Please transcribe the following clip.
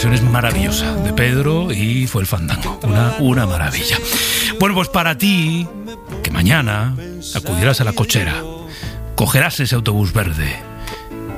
versión es maravillosa de Pedro y fue el fandango. Una maravilla. Bueno, pues para ti, que mañana acudirás a la cochera, cogerás ese autobús verde